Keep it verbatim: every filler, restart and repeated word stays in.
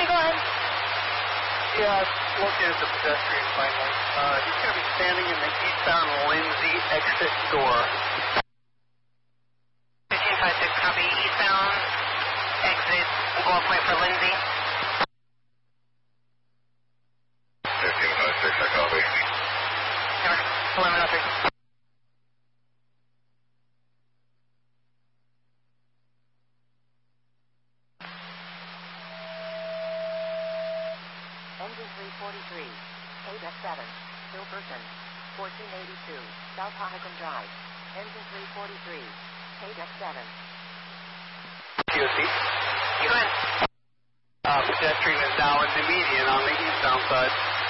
go ahead. Yeah, I've located the pedestrian finally. Uh, he's going to be standing in the eastbound Lindsay exit door. fifteen five six, copy. Eastbound exit, goal point for Lindsay. fifteen five six, I copy. eleven oh three. Engine three forty-three, K D X seven, Hilperson, fourteen eighty-two, South Honican Drive. Engine three forty-three, K D X seven. Q S C. You go ahead. Uh, pedestrian is now in the median on the eastbound side.